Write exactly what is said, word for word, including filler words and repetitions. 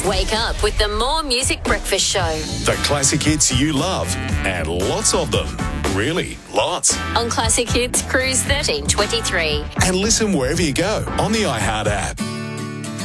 Wake up with the More Music Breakfast Show. The classic hits you love, and lots of them. Really, lots. On Classic Hits, Cruise thirteen twenty-three. And listen wherever you go on the iHeart app.